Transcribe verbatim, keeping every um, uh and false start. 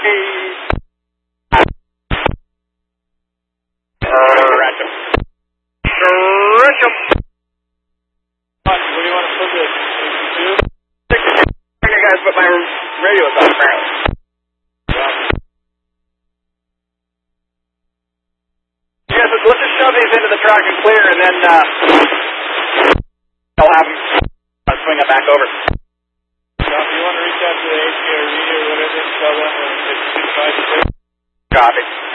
Scratch him. Scratch him. What do you want to put this? sixty-two? Guys, but my radio is off apparently. Yes, let's just shove these into the truck and clear, and then uh, I'll have them uh, swing it back over. Now, if you want to reach out to the A P R E or whatever, tell them when it's six two five six. Copy.